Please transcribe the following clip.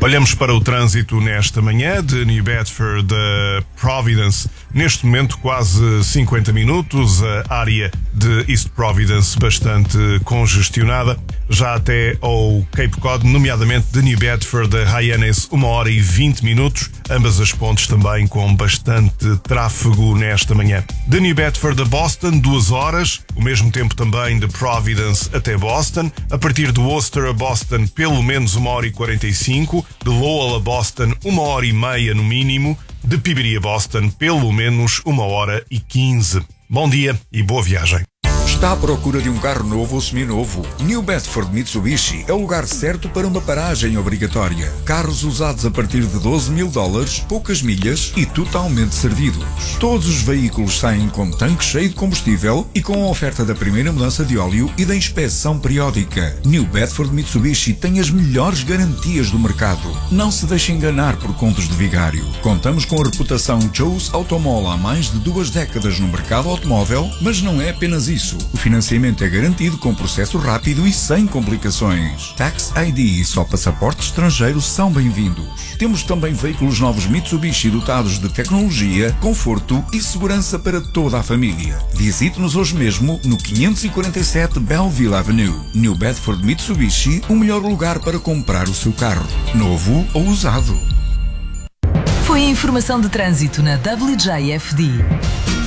Olhamos para o trânsito nesta manhã de New Bedford a Providence. Neste momento quase 50 minutos, a área de East Providence bastante congestionada. Já até ao Cape Cod, nomeadamente de New Bedford a Hyannis, 1 hora e 20 minutos. Ambas as pontes também com bastante tráfego nesta manhã. De New Bedford a Boston, 2 horas. O mesmo tempo também de Providence até Boston. A partir de Worcester a Boston, pelo menos 1 hora e 45. De Lowell a Boston, 1 hora e meia no mínimo. De Peabody a Boston, pelo menos 1 hora e 15. Bom dia e boa viagem. Está à procura de um carro novo ou seminovo? New Bedford Mitsubishi é o lugar certo para uma paragem obrigatória. Carros usados a partir de $12.000, poucas milhas e totalmente servidos. Todos os veículos saem com tanque cheio de combustível e com a oferta da primeira mudança de óleo e da inspeção periódica. New Bedford Mitsubishi tem as melhores garantias do mercado. Não se deixe enganar por contos de vigário. Contamos com a reputação Joe's Automall há mais de 2 décadas no mercado automóvel, mas não é apenas isso. O financiamento é garantido com processo rápido e sem complicações. Tax ID e só passaporte estrangeiro são bem-vindos. Temos também veículos novos Mitsubishi dotados de tecnologia, conforto e segurança para toda a família. Visite-nos hoje mesmo no 547 Belleville Avenue. New Bedford Mitsubishi, o melhor lugar para comprar o seu carro, novo ou usado. Foi a informação de trânsito na WJFD.